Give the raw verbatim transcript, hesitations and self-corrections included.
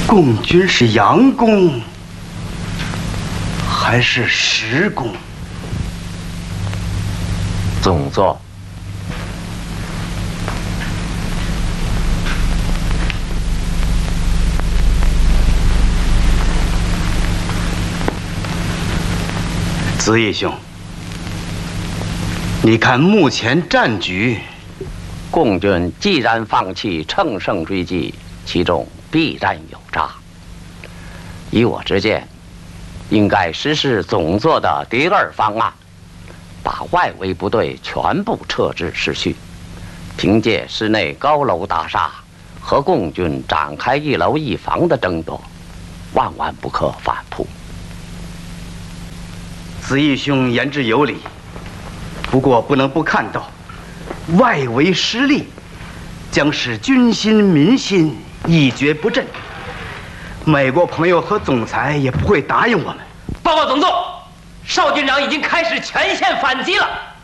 共军是佯攻还是实攻？ 总座。 子义兄，你看目前战局， 共军既然放弃乘胜追击，其中必然有诈。以我之见，应该实施总座的第二方案，把外围部队全部撤至市区，凭借市内高楼大厦和共军展开一楼一防的争夺，万万不可反扑。 子义兄言之有理，不过不能不看到，外围失利将使军心民心一蹶不振。美国朋友和总裁也不会答应我们。 报告总座，邵军长已经开始全线反击了。